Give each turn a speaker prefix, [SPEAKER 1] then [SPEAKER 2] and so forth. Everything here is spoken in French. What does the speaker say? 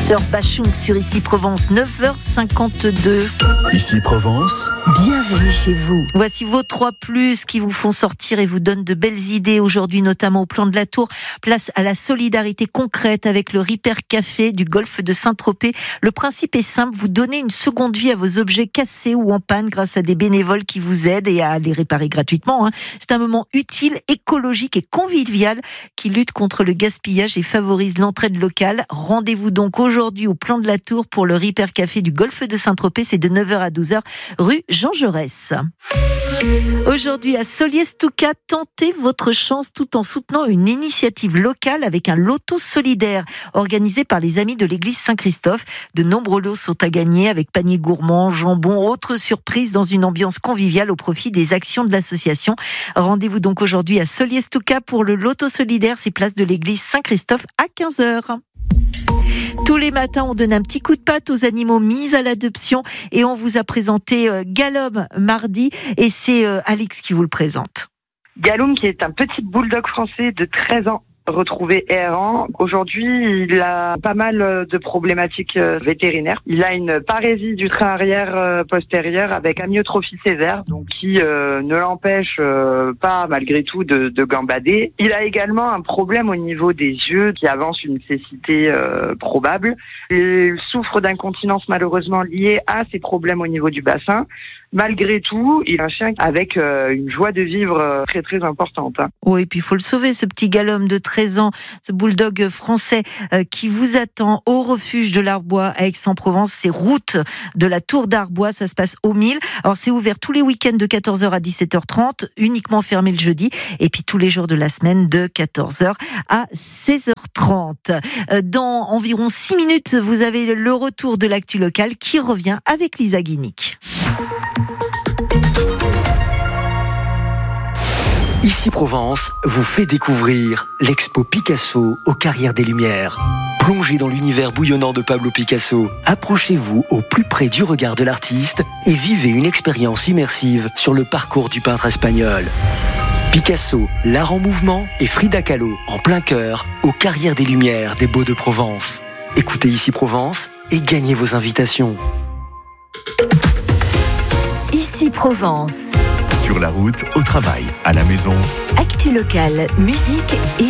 [SPEAKER 1] Sœur Bachung sur Ici Provence, 9h52.
[SPEAKER 2] Ici Provence.
[SPEAKER 1] Bienvenue chez vous. Voici vos 3+ qui vous font sortir et vous donnent de belles idées aujourd'hui, notamment au plan de la Tour. Place à la solidarité concrète avec le Ripper Café du golfe de Saint-Tropez. Le principe est simple, vous donnez une seconde vie à vos objets cassés ou en panne grâce à des bénévoles qui vous aident et à les réparer gratuitement. C'est un moment utile, écologique et convivial qui lutte contre le gaspillage et favorise l'entraide locale. Rendez-vous donc aujourd'hui au plan de la Tour pour le Ripper Café du golfe de Saint-Tropez. C'est de 9h à 12h, rue Jean Jaurès. Aujourd'hui à Solliès-Toucat, tentez votre chance tout en soutenant une initiative locale avec un loto solidaire organisé par les amis de l'église Saint-Christophe. De nombreux lots sont à gagner avec panier gourmand, jambon, autres surprises dans une ambiance conviviale au profit des actions de l'association. Rendez-vous donc aujourd'hui à Solliès-Toucat pour le loto solidaire, c'est place de l'église Saint-Christophe à 15h. Tous les matins, on donne un petit coup de patte aux animaux mis à l'adoption et on vous a présenté Galoum mardi et c'est Alix qui vous le présente.
[SPEAKER 3] Galoum, qui est un petit bulldog français de 13 ans, retrouvé errant. Aujourd'hui, il a pas mal de problématiques vétérinaires. Il a une parésie du train arrière postérieur avec amyotrophie sévère, donc qui ne l'empêche pas malgré tout de gambader. Il a également un problème au niveau des yeux qui avance une cécité probable. Il souffre d'incontinence malheureusement liée à ses problèmes au niveau du bassin. Malgré tout, il est un chien avec une joie de vivre très très importante.
[SPEAKER 1] Oui, et puis il faut le sauver, ce petit Galoum de 13 ans, ce bulldog français qui vous attend au refuge de l'Arbois à Aix-en-Provence. C'est route de la Tour d'Arbois, ça se passe au 1000. Alors c'est ouvert tous les week-ends de 14h à 17h30, uniquement fermé le jeudi, et puis tous les jours de la semaine de 14h à 16h30. Dans environ 6 minutes, vous avez le retour de l'actu locale qui revient avec Lisa Guinic.
[SPEAKER 2] Ici Provence vous fait découvrir l'expo Picasso aux Carrières des Lumières. Plongez dans l'univers bouillonnant de Pablo Picasso. Approchez-vous au plus près du regard de l'artiste et vivez une expérience immersive sur le parcours du peintre espagnol. Picasso, l'art en mouvement et Frida Kahlo en plein cœur aux Carrières des Lumières des Baux-de-Provence. Écoutez Ici Provence et gagnez vos invitations.
[SPEAKER 1] Ici Provence.
[SPEAKER 4] Sur la route, au travail, à la maison.
[SPEAKER 1] Actu locale, musique et